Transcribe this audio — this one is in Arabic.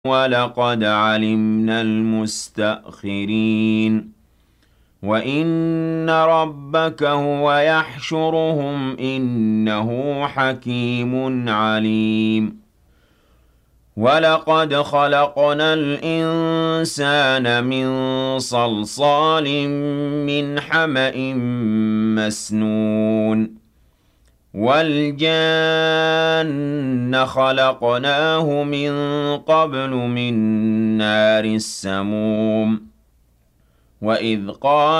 وَلَقَدْ عَلِمْنَا الْمُسْتَأْخِرِينَ وَإِنَّ رَبَّكَ هُوَ يَحْشُرُهُمْ ۚ إِنَّهُ حَكِيمٌ عَلِيمٌ وَلَقَدْ خَلَقْنَا الْإِنسَانَ مِن صَلْصَالٍ مِّنْ حَمَإٍ مَّسْنُونٍ وَالْجَانَّ خَلَقْنَاهُ مِن قَبْلُ مِن نَّارِ السَّمُومِ وَإِذْ قَالَ